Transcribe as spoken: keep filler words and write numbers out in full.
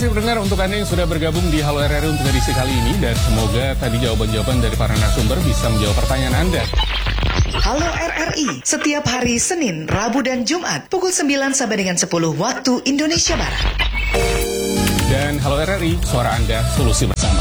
kasih pendengar untuk Anda yang sudah bergabung di Halo R R I untuk edisi kali ini. Dan semoga tadi jawaban-jawaban dari para narasumber bisa menjawab pertanyaan Anda. Halo R R I, setiap hari Senin, Rabu, dan Jumat, pukul sembilan sampai dengan sepuluh waktu Indonesia Barat. Dan Halo R R I, suara Anda, solusi bersama.